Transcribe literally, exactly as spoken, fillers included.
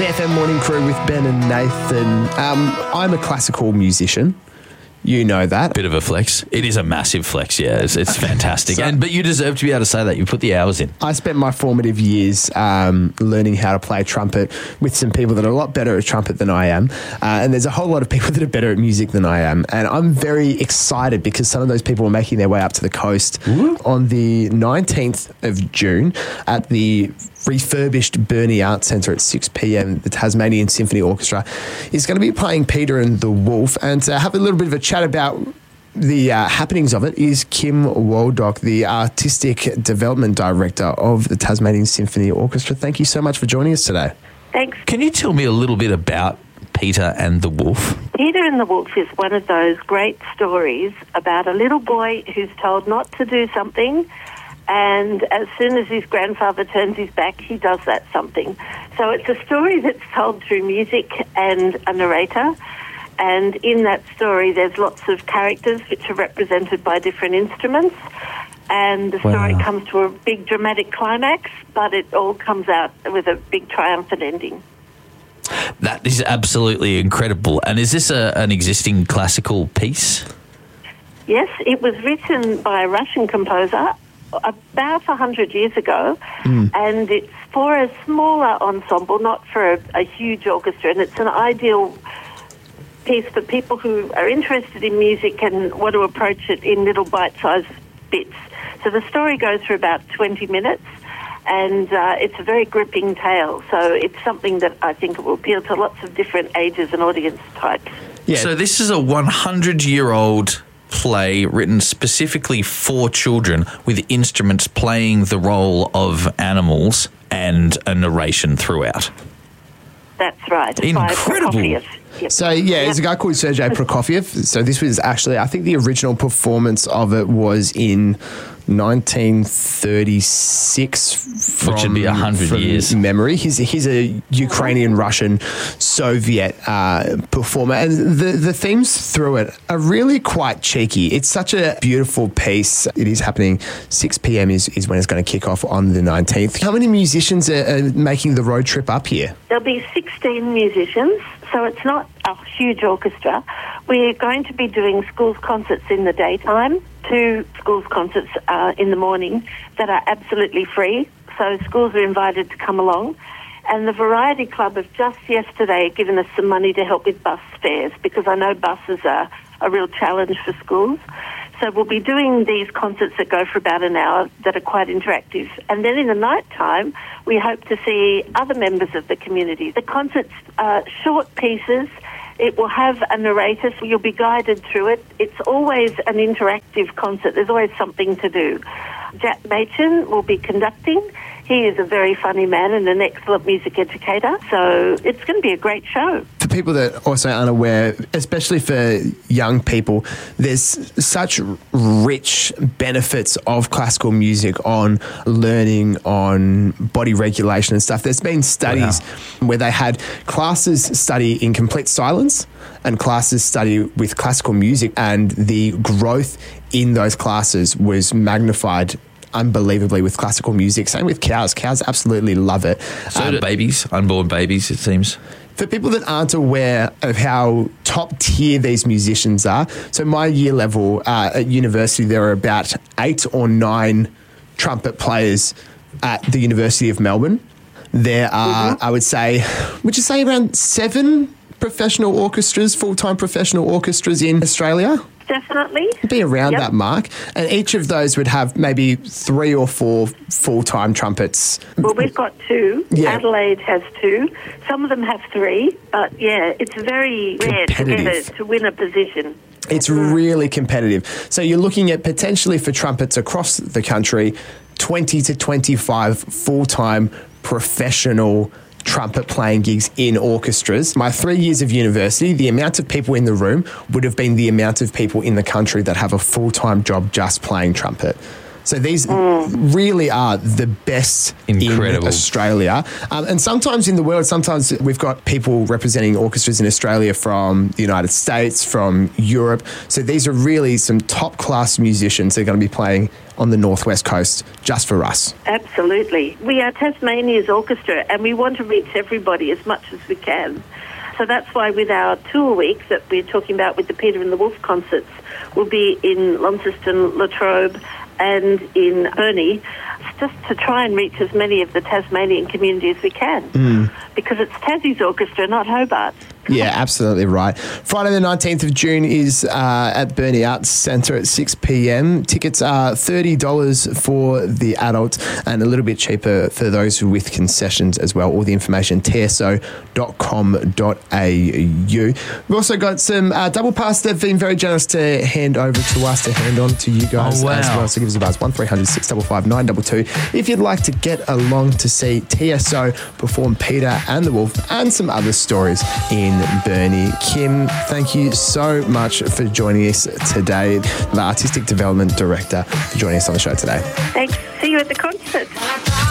C F M Morning Crew with Ben and Nathan. Um, I'm a classical musician. You know that. Bit of a flex. It is a massive flex, yeah. It's, it's fantastic. So- and But you deserve to be able to say that. You put the hours in. I spent my formative years um, learning how to play trumpet with some people that are a lot better at trumpet than I am. Uh, and there's a whole lot of people that are better at music than I am. And I'm very excited because some of those people are making their way up to the coast Ooh. on the nineteenth of June at the refurbished Burnie Arts Centre at six p.m. The Tasmanian Symphony Orchestra is going to be playing Peter and the Wolf. And to have a little bit of a chat about the uh, happenings of it is Kim Waldock, the Artistic Development Director of the Tasmanian Symphony Orchestra. Thank you so much for joining us today. Thanks. Can you tell me a little bit about Peter and the Wolf? Peter and the Wolf is one of those great stories about a little boy who's told not to do something, and as soon as his grandfather turns his back, he does that something. So it's a story that's told through music and a narrator. And in that story, there's lots of characters which are represented by different instruments. And the story Wow. comes to a big dramatic climax, but it all comes out with a big triumphant ending. That is absolutely incredible. And is this a, an existing classical piece? Yes, it was written by a Russian composer about one hundred years ago, mm. and it's for a smaller ensemble, not for a, a huge orchestra, and it's an ideal piece for people who are interested in music and want to approach it in little bite-sized bits. So the story goes for about twenty minutes, and uh, it's a very gripping tale, so it's something that I think will appeal to lots of different ages and audience types. Yeah. So this is a one hundred year old play written specifically for children with instruments playing the role of animals and a narration throughout. That's right. Incredible. Yep. So, yeah, there's a guy called Sergei Prokofiev. So this was actually, I think the original performance of it was in nineteen thirty-six from, which would be one hundred from years. memory. He's, he's a Ukrainian-Russian Soviet uh, performer. And the, the themes through it are really quite cheeky. It's such a beautiful piece. It is happening six p.m. is, is when it's going to kick off on the nineteenth. How many musicians are, are making the road trip up here? There'll be sixteen musicians, so it's not a huge orchestra. We're going to be doing schools concerts in the daytime, two schools concerts uh, in the morning that are absolutely free, so schools are invited to come along. And the Variety Club have just yesterday given us some money to help with bus fares, because I know buses are a real challenge for schools. So we'll be doing these concerts that go for about an hour that are quite interactive. And then in the night time, we hope to see other members of the community. The concerts are short pieces. It will have a narrator, so you'll be guided through it. It's always an interactive concert. There's always something to do. Jack Machin will be conducting. He is a very funny man and an excellent music educator, so it's going to be a great show. For people that also aren't aware, especially for young people, there's such rich benefits of classical music on learning, on body regulation and stuff. There's been studies wow. where they had classes study in complete silence and classes study with classical music, and the growth in those classes was magnified unbelievably with classical music. Same with cows. Cows absolutely love it. So um, do babies, unborn babies, it seems. For people that aren't aware of how top tier these musicians are, so my year level uh, at university, there are about eight or nine trumpet players at the University of Melbourne. There are, mm-hmm. I would say, would you say around seven professional orchestras, full-time professional orchestras in Australia? Definitely. Be around yep. that mark. And each of those would have maybe three or four full-time trumpets. Well, we've got two. Yeah. Adelaide has two. Some of them have three. But, yeah, it's very rare to, get a, to win a position. It's really competitive. So you're looking at potentially for trumpets across the country, twenty to twenty-five full-time professional trumpet playing gigs in orchestras. My three years of university, the amount of people in the room would have been the amount of people in the country that have a full-time job just playing trumpet. So these mm. really are the best Incredible. in Australia. Um, and sometimes in the world, sometimes we've got people representing orchestras in Australia from the United States, from Europe. So these are really some top-class musicians that are going to be playing on the Northwest Coast just for us. Absolutely. We are Tasmania's orchestra and we want to reach everybody as much as we can. So that's why with our tour week that we're talking about with the Peter and the Wolf concerts, we'll be in Launceston, Latrobe and in Burnie, just to try and reach as many of the Tasmanian community as we can. Mm. Because it's Tassie's orchestra, not Hobart. Yeah, absolutely right. Friday the nineteenth of June is uh, at Burnie Arts Centre at six p.m. Tickets are thirty dollars for the adults and a little bit cheaper for those with concessions as well. All the information, t s o dot com dot a u. We've also got some uh, double pass they've been very generous to hand over to us, to hand on to you guys oh, wow. as well. So give us a buzz, one three hundred six five five nine two two if you'd like to get along to see T S O perform Peter and the Wolf and some other stories in Burnie. Kim, thank you so much for joining us today, the Artistic Development Director, for joining us on the show today. Thanks. See you at the concert.